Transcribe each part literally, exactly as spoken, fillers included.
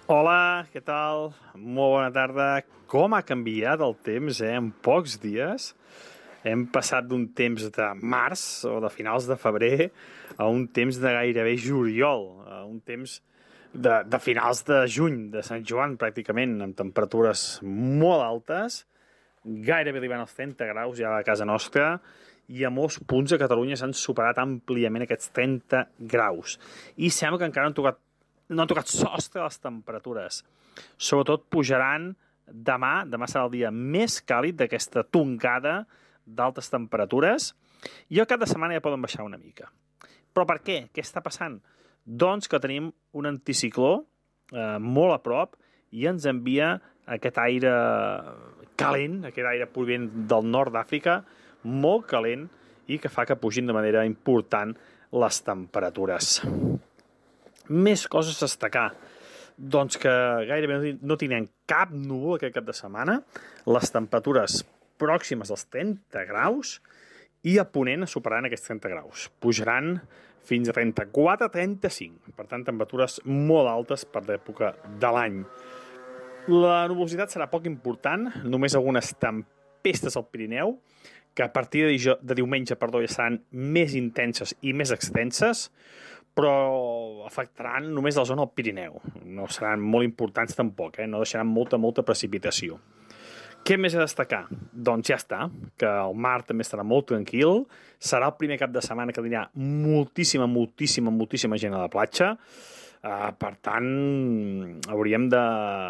Hola, què tal? Molt bona tarda. Com ha canviat el temps, eh? En pocs dies hem passat d'un temps de març o de finals de febrer a un temps de gairebé juliol, a un temps de, de finals de juny, de Sant Joan, pràcticament, amb temperatures molt altes, gairebé arribant als trenta graus ja a casa nostra, i a molts punts de Catalunya s'han superat àmpliament aquests trenta graus. I sembla que encara no han tocat, no han tocat sostre les temperatures. Sobretot pujaran demà, demà serà el dia més càlid d'aquesta tongada d'altes temperatures, i el cap de setmana ja poden baixar una mica. Però per què? Què està passant? Doncs que tenim un anticicló eh, molt a prop i ens envia aquest aire calent, aquest aire provinent del nord d'Àfrica, molt calent, i que fa que pugin de manera important les temperatures. Més coses a destacar. Doncs que gairebé no tindrem cap núvol aquest cap de setmana, les temperatures pròximes als trenta graus, i a ponent superaran aquests trenta graus. Pujaran fins a trenta-quatre a trenta-cinc. Per tant, temperatures molt altes per l'època de l'any. La nubositat serà poc important, només algunes tempestes al Pirineu, que a partir de, dijo, de diumenge perdó, ja seran més intenses i més extenses, però afectaran només la zona del Pirineu. No seran molt importants tampoc, eh? No deixaran molta, molta precipitació. Què més a destacar? Doncs ja està, que el mar també estarà molt tranquil, serà el primer cap de setmana que anirà moltíssima, moltíssima, moltíssima gent a la platja, uh, per tant, hauríem de,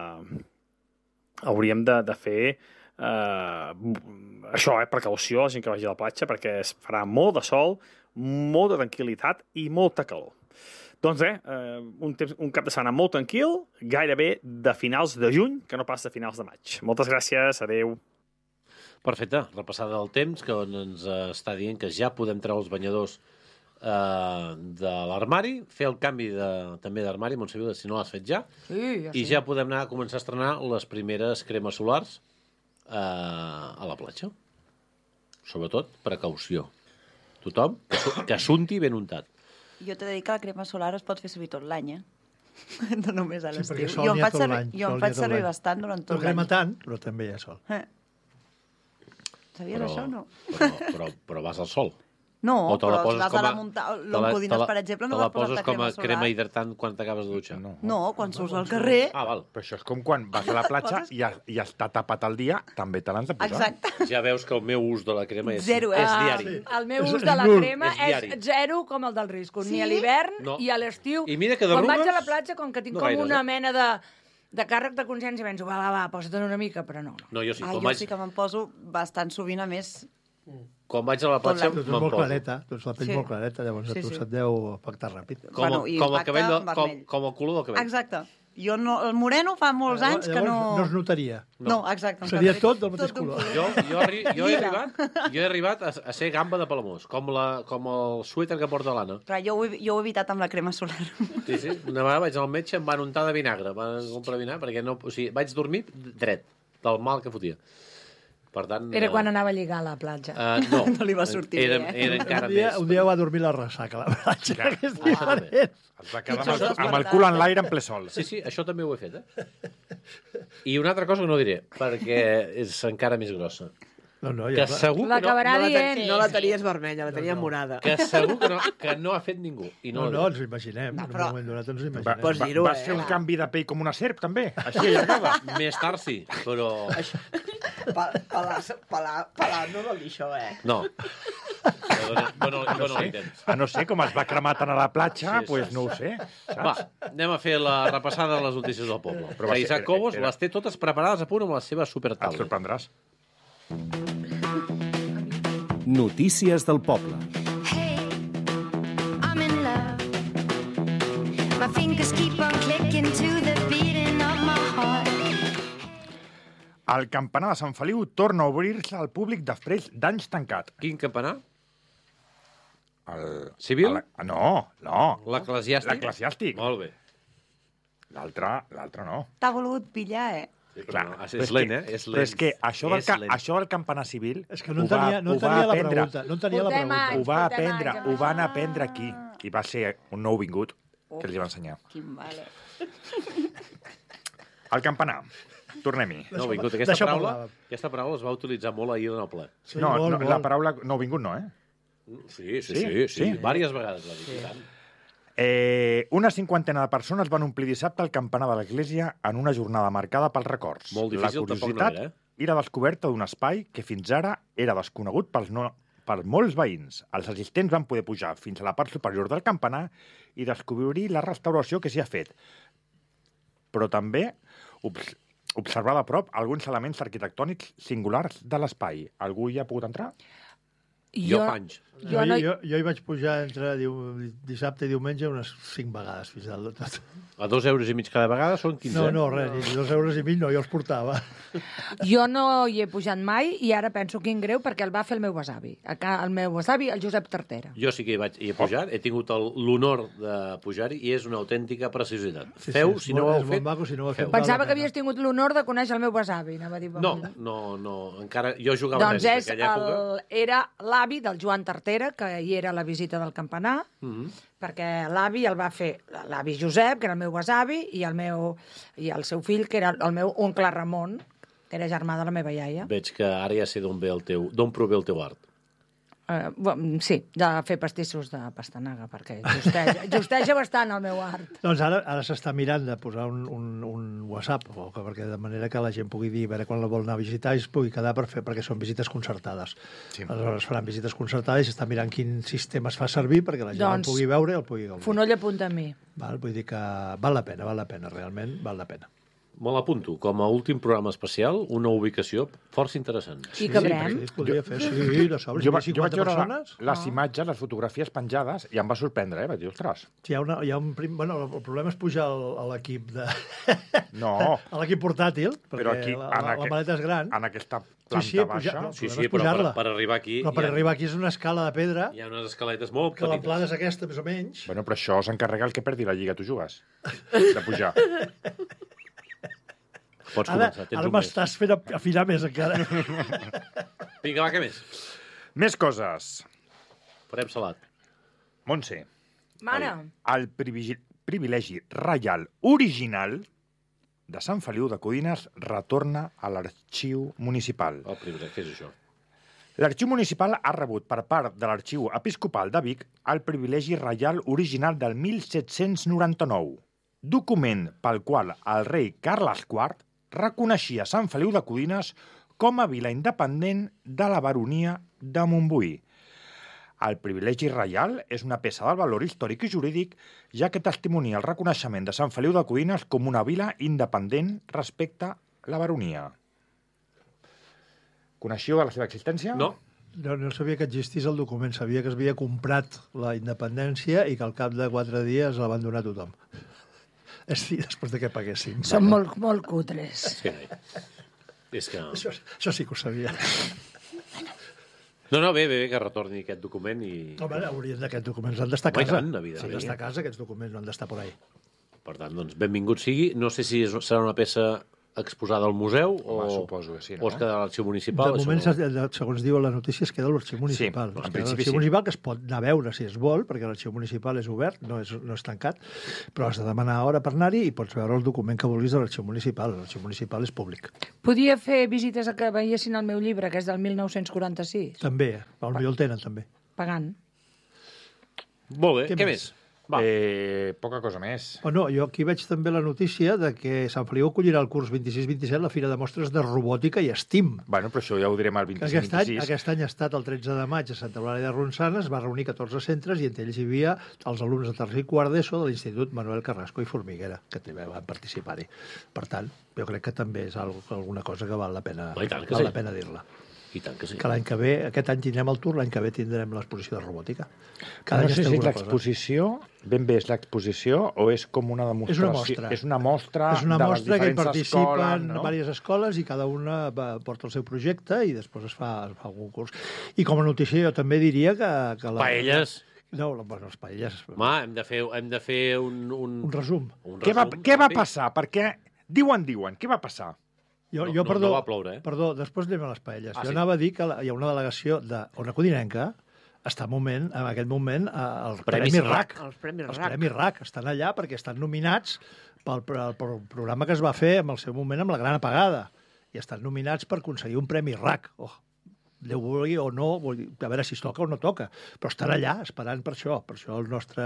hauríem de, de fer uh, això, eh, precaució, la gent que vagi a la platja, perquè es farà molt de sol, molta tranquil·litat i molta calor. Doncs bé, eh, un, temps, un cap de setmana molt tranquil, gairebé de finals de juny, que no pas de finals de maig. Moltes gràcies, adeu. Perfecte, repassada del temps, que ens està dient que ja podem treure els banyadors eh, de l'armari, fer el canvi de, també d'armari, Montsevila, si no l'has fet ja, sí, ja i sí. ja podem anar a començar a estrenar les primeres cremes solars eh, a la platja. Sobretot, precaució. Tothom que s'unti ben untat. Jo t'he de dir que la crema solar es pot fer servir tot l'any, eh? No només a l'estiu. Sí, jo em faig servir, jo em faig servir bastant durant tot l'any. No crema l'any. tant, però també hi ha sol. Eh. Sabies però, això o no? Però, però, però vas al sol. No, o te la però si poses vas com a la a... muntanya, l'oncodines, per exemple, no te la vas posar-te poses com a crema solar. crema hidratant quan t'acabes de dutxar. No. No, quan surts al carrer... Ah, val. Però això és com quan vas a la platja i, i està tapat el dia, també te l'han de posar. Exacte. Ja veus que el meu ús de la crema és, Zero, eh? és Ah, diari. sí. El meu És ús de la nul. crema És és, diari. zero com el del risco. Sí? Ni a l'hivern No. i a l'estiu. I mira que Quan d'arrugues- vaig a la platja, com que tinc no com gaires, una eh? mena de, de càrrec de consciència, penso, va, va, va, posa-te'n una mica, però no. no. No, jo sí. Ah, Quan jo vaig, sí que me'n poso bastant sovint, a més... quan vaig a la platja Tot Tu ets me'n molt poso. clareta, tu ets la pell Sí. molt clareta, llavors Sí, a tu sí. se't deu afectar ràpid. Com, Bueno, el- i com, el impacte cabell de, com, vermell. com el color del cabell. Exacte. Jo no, el moreno fa molts anys que no... Llavors no es notaria. No, exacte. em Seria quedaria tot del mateix tot d'un color. Jo, jo, arri, jo, he Lila. arribat, jo he arribat a, a ser gamba de Palamós, com, la, com el suèter que porta l'Anna. Clar, jo ho, he, jo ho he evitat amb la crema solar. Sí, sí. Una vegada vaig al metge, em van untar de vinagre. Em van comprar vinagre, perquè no... O sigui, vaig dormir dret, del mal que fotia. Per tant... Era eh, quan anava a lligar a la platja. Uh, no. No li va sortir era, bé, eh? Era encara Un dia, més. un dia va dormir la ressaca, la platja, Clar. que és Ah, diferent. Es va quedar Pitjor amb el, dels amb el guardats. cul en l'aire en ple sol. Sí, sí, això també ho he fet, eh? I una altra cosa que no diré, perquè és encara més grossa. No, no, Que ja va. segur que no, L'acabarà No la, ten dient. no la tenies vermella, la tenia No, no. morada. que segur que no, que no ha fet ningú. I No, no, no, ens ho imaginem. No, En però- un moment donat ens ho Va, imaginem. Pots va, dir-ho, vas eh? fer un canvi de pell com una serp, també? Així allargada? Més tard sí, però... Pelar, pelar, pelar, no vol dir això, eh? No. Però, bueno, No bueno, sé. intents. A no ser com es va cremar tant a la platja, Sí, sí, pues sí. no ho sé. Va, anem a fer la repassada de les notícies del poble. Però va Que ser- Isaac era- Cobos era- les té totes preparades a punt amb la seva Et supertaula. sorprendràs. Notícies del poble. Hey, I'm in love. My fingers keep on clicking to the beating of my heart. El campanar de Sant Feliu torna a obrir-se al públic després d'anys tancat. Quin campanar? El, Civil? el- no, no. L'eclesiàstic? L'eclesiàstic. Molt bé. L'altre, l'altre no. T'ha volgut pillar, eh? Sí, Clar, però no, és, però és lent, eh? És Però és lent. que això del, És ca, lent. això del campanar civil... És que no ho va- entenia, no ho va entenia la aprendre- pregunta. No entenia la Portem pregunta. anys. Ho va Portem aprendre, anys, ho van Ah. aprendre aquí. I va ser un nou vingut que els hi va ensenyar. Quin vale. El campanar. Tornem-hi. No, vingut. Aquesta D'això paraula, parlàvem. aquesta paraula es va utilitzar molt ahir en el ple. Sí, no, molt, no, molt. la paraula no vingut no, eh? Sí, sí, sí. Sí? sí, sí. Sí. Vàries vegades l'ha dit. i tant. Eh, una cinquantena de persones van omplir dissabte el campanar de l'església en una jornada marcada pels records. Molt difícil, la tampoc no curiositat era, eh? era descoberta d'un espai que fins ara era desconegut pels, no, per molts veïns. Els assistents van poder pujar fins a la part superior del campanar i descobrir la restauració que s'hi ha fet. Però també obs observar de prop alguns elements arquitectònics singulars de l'espai. Algú hi ha pogut entrar? Jo panys. Jo Jo, no... jo, jo hi vaig pujar entre diu, dissabte i diumenge unes cinc vegades fins al tot. A dos euros i mig cada vegada són quinze. No, no, res, ni dos euros i mig no, jo els portava. Jo no hi he pujat mai i ara penso quin greu perquè el va fer el meu besavi. El meu besavi, el Josep Tartera. Jo sí que hi, vaig, hi he pujat, he tingut l'honor de pujar-hi i és una autèntica preciositat. Sí, sí, Feu, és si molt- no ho és heu molt fet, maco, si no ho heu fet. feu. Val Pensava la que pena. havies tingut l'honor de conèixer el meu besavi. Anava a dir, No, no, no, encara... Jo jugava doncs a és tenis en aquella època. el, era l'avi del Joan Tartera, que hi era a la visita del campanar, Mm -hmm. perquè l'avi el va fer l'avi Josep, que era el meu besavi, i el, meu, i el seu fill, que era el meu oncle Ramon, que era germà de la meva iaia. Veig que ara ja sé d'on ve el teu... d'on prové el teu art. Uh, bueno, sí, de fer pastissos de pastanaga, perquè justeja, justeja bastant el meu art. Doncs ara ara s'està mirant de posar un, un, un WhatsApp, o que, perquè de manera que la gent pugui dir a veure quan la vol anar a visitar i es pugui quedar per fer, perquè són visites concertades. Sí. Aleshores faran visites concertades i s'està mirant quin sistema es fa servir perquè la gent Doncs, el pugui veure i el pugui gaudir. Fonoll apunta a mi. Val? Vull dir que val la pena, val la pena, realment val la pena. Me l'apunto. Com a últim programa especial, una ubicació força interessant. I cabrem. Sí, es podria fer, sí, de sobre. Jo, va, Si hi jo ha vaig cinquanta veure la, persones... les imatges, les fotografies penjades, i em va sorprendre, eh? Vaig dir, ostres, Sí, hi ha, una, hi ha un prim... Bueno, el problema és pujar al- a l'equip de... no, a l'equip portàtil, perquè però aquí, la, en, la, la aquest- maleta és gran. en aquesta planta Sí, sí, baixa... pujar- no, Sí, podem sí, però per, pujar-la. per arribar aquí... Però per hi ha, arribar aquí és una escala de pedra Hi ha unes escaletes molt que l'amplada és petites. aquesta, més o menys. Bueno, però això s'encarrega el que perdi la lliga, tu jugues, de pujar. Pots Ara, començar, tens ara un mes. m'estàs fent ap- afinar més encara. Vinga, va, què més? Més coses. Farem salat. Montse, Mare, el privilegi, privilegi reial original de Sant Feliu de Codines retorna a l'arxiu municipal. El privilegi, què és això? L'arxiu municipal ha rebut per part de l'arxiu episcopal de Vic el privilegi reial original del mil set-cents noranta-nou, document pel qual el rei Carles quart reconeixia Sant Feliu de Codines com a vila independent de la baronia de Montbui. El privilegi reial és una peça del valor històric i jurídic, ja que testimonia el reconeixement de Sant Feliu de Codines com una vila independent respecte a la baronia. Coneixíeu de la seva existència? No. No, no sabia que existís el document, sabia que es havia comprat la independència i que al cap de quatre dies la van donar a tothom. És dir, després de que paguessin. som molt, molt cutres. Sí, noi. És que... Això, això sí que ho sabia. No, no, bé, bé, bé, que retorni aquest document i... Home, haurien d'aquests documents han d'estar a Home, i casa. tant, evidentment. Han d'estar a casa, aquests documents no han d'estar por ahí. Per tant, doncs, benvingut sigui. No sé si és, serà una peça exposada al museu o, Home, suposo que sí, no? o es quedarà a l'arxiu municipal. De això moment, no. es- segons diu la notícia, es queda a l'arxiu municipal. en Es queda a principi l'arxiu sí. municipal, que es pot anar a veure si es vol, perquè l'arxiu municipal és obert, no és, no és tancat, però has de demanar hora per anar-hi i pots veure el document que vulguis de l'arxiu municipal. L'arxiu municipal és públic. Podia fer visites a que veiessin el meu llibre, que és del mil nou-cents quaranta-sis, També, potser el tenen, també. pagant. Molt bé, Què què, més? més? Va. Eh, poca cosa més. O no, jo aquí veig també la notícia de que Sant Feliu acollirà el curs vint-i-sis vint-i-set la Fira de Mostres de Robòtica i Estim. Bueno, però això ja ho direm al Que vint-i-cinc Aquest any, vint-i-sis. aquest any ha estat el tretze de maig a Santa Eulàlia de Ronçana, es va reunir catorze centres i entre ells hi havia els alumnes de tercer i quart d'ESO de l'Institut Manuel Carrasco i Formiguera, que també van participar-hi. Per tant, jo crec que també és algo, alguna cosa que val la pena, Oh, i tant que val sí. la pena dir-la. I tant que sí. Que l'any que ve, aquest any tindrem el tour, l'any que ve tindrem l'exposició de robòtica. Cada No any sé es té si alguna cosa. l'exposició, ben bé és l'exposició o és com una demostració. mostra. És una mostra És una de les mostra que hi diferents participen escoles, no? diverses escoles i cada una va, porta el seu projecte i després es fa, es fa algun curs. I com a notícia jo també diria que... que la... Paelles. No, la- bueno, les paelles. Home, hem de fer, hem de fer un... Un, Un resum. un Què va, resum què va ràpid. passar? Perquè diuen, diuen, què va passar? Jo, No, jo no, perdó, no va ploure, eh? Perdó, després anem a les paelles. Ah, jo sí? anava a dir que la, hi ha una delegació d'Ona Codinenca està en, moment, en aquest moment el Premis Premi R A C. Els Premis Els R A C. Premis R A C estan allà perquè estan nominats pel, pel, pel programa que es va fer en el seu moment amb la Gran Apagada. I estan nominats per aconseguir un Premi R A C. Oh, Déu vulgui o no, vull dir, a veure si es toca o no toca. Però estan allà esperant per això. Per això el nostre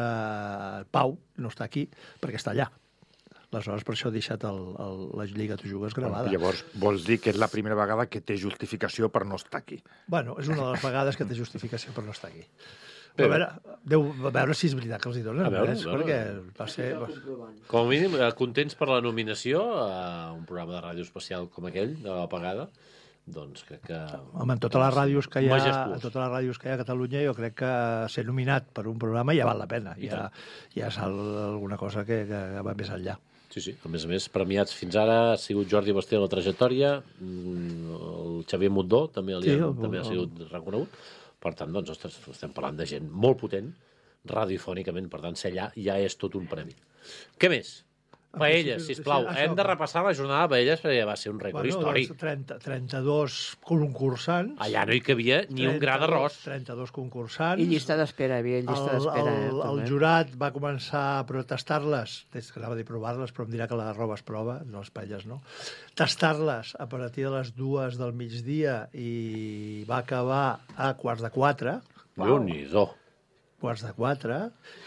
Pau no està aquí, perquè està allà. Aleshores, per això ha deixat el, el, la Lliga Tu Jugues gravada. Llavors, vols dir que és la primera vegada que té justificació per no estar aquí? Bueno, és una de les vegades que té justificació per no estar aquí. Bé, A veure, deu, a veure si és veritat que els hi donen. A veure, eh? a veure. Perquè va ser... Com a mínim, eh, contents per la nominació a un programa de ràdio especial com aquell, de l'Apagada, doncs crec que... Home, en totes les ràdios que hi ha, Majestuós. en totes les ràdios que hi ha a Catalunya, jo crec que ser nominat per un programa ja val la pena. I Ja, ja és alguna cosa que, que va més enllà. Sí, sí. A més a més, premiats fins ara ha sigut Jordi Basté a la trajectòria, mm, el Xavier Mundó també, li, Sí, ha, el- també ha sigut reconegut. Per tant, doncs, ostres, estem parlant de gent molt potent, radiofònicament, per tant, ser allà ja és tot un premi. Què més? Paelles, principi, sisplau. sí, això- Hem de repassar la jornada de paelles perquè va ser un rècord Bueno, històric. doncs trenta, trenta-dos concursants. Allà no hi cabia ni un gra d'arròs. trenta-dos concursants. I llista d'espera, hi havia llista El, d'espera. el, eh, el també. jurat va començar a protestar-les, des que anava a dir provar-les, però em dirà que la roba es prova, no les paelles, no? Tastar-les a partir de les dues del migdia i va acabar a quarts de quatre, Déu-n'hi-do. quarts de quatre,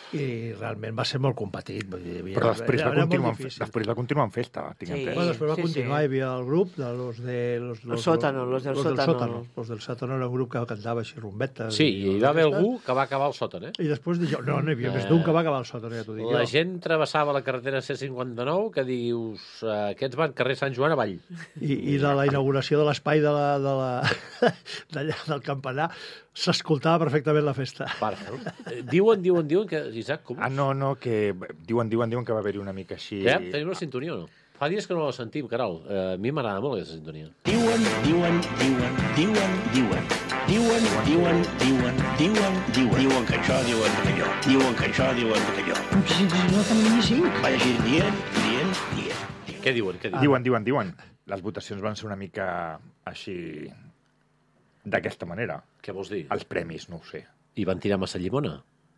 i realment va ser molt competit. Vull dir, hi havia- Però després va, era molt continuar, en, difícil. després va continuar en festa, tinc Sí. entès. Bueno, després va Sí, continuar, sí. hi havia el grup de los de... Los, los, sótano, los del sótano. Los del sótano era un grup que cantava així rumbetes. Sí, i hi va haver algú que va acabar al sòtan, eh? I després jo, no, no hi havia més d'un que va acabar al sòtano, ja t'ho dic La jo. gent travessava la carretera C cinquanta-nou que dius, eh, aquests van carrer Sant Joan avall. I, i de la inauguració de l'espai de la, de la, d'allà del campanar s'escoltava perfectament la festa. Perfecte. Eh, Diuen, diuen, diuen que... Isaac, com? Ah, no, no, que diuen, diuen, diuen que va haver-hi una mica així... Ja, tenim la sintonia o no? Fa dies que no la sentim, caral. Eh, a mi m'agrada molt aquesta sintonia. Diuen, diuen, diuen, diuen, diuen. Diuen, diuen, diuen, diuen, diuen. Diuen que això, diuen que allò. Diuen que això, diuen que allò. No tenim ni cinc. Vaig així dient, dient, dient. Què diuen? Què diuen? Diuen, diuen, diuen. Les votacions van ser una mica així... d'aquesta manera. Què vols dir? Els premis, no ho sé. I van tirar massa llimona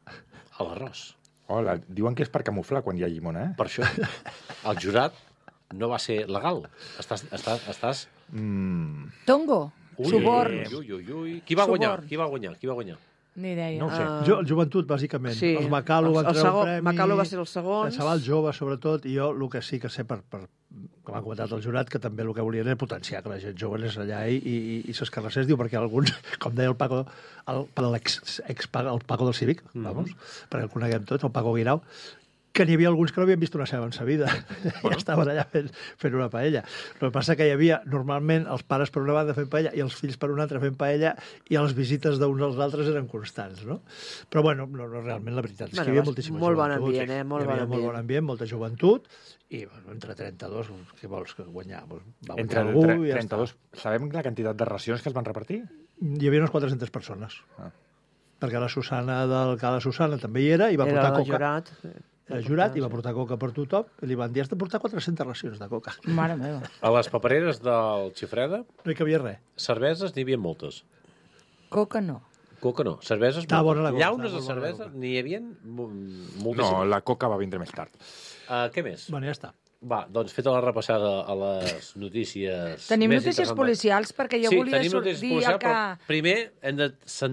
a l'arròs. Hola, diuen que és per camuflar quan hi ha llimona, eh? Per això, el jurat no va ser legal. Estàs... estàs, estàs... Mm, Tongo, Ui, suborns. Ui, ui, ui. Qui va guanyar? Suborn. Qui va guanyar? Qui va guanyar? Ni idea. No ho sé. Ah, Jo, el joventut, bàsicament. Sí. Els Macalo van El- el treure segon- un premi. Macalo va ser els segons. El Xaval jove, sobretot, i jo el que sí que sé, per, per, com ha comentat el jurat, que també el que volien era potenciar que la gent jove anés allà i, i, i s'escarrassés, diu, perquè alguns, com deia el Paco, el, l'ex, ex, el Paco del Cívic, mm -hmm. vamos, perquè el coneguem tots, el Paco Guirao, que n'hi havia alguns que no havien vist una ceba en sa vida. Ja estaven allà fent, fent una paella. El que passa que hi havia, normalment, els pares per una banda fent paella i els fills per una altra fent paella i les visites d'uns als altres eren constants, no? Però, bueno, no, no realment, la veritat és Bueno, que hi havia va- moltíssima molt bon joventut. ambient, eh? Molt hi havia bon molt bon ambient. ambient, molta joventut, i, bueno, entre trenta-dos, què vols que guanyar? Va guanyar entre algú tre- i ja trenta-dos... Sabem la quantitat de racions que es van repartir? està. Hi havia unes quatre-centes persones. Ah. Perquè la Susana del Cala Susana també hi era i va Era portar el coca. jurat. Era jurat i va portar coca per tothom i li van dir, has de portar quatre-centes racions de coca. Mare meva. A les papereres del Xifreda, No hi cabia res. cerveses n'hi havia moltes. Coca no. Coca no, cerveses Estava bona la moltes. coca, Llaunes de estava bona la cervesa coca. n'hi havia mo- No, moltíssimes. la coca va vindre més tard. Uh, què més? Bueno, ja està. Va, doncs feta la repassada a les notícies Tenim més notícies interessants. policials perquè jo sí, volia tenim sor- notícies dir el policials, que... però primer hem de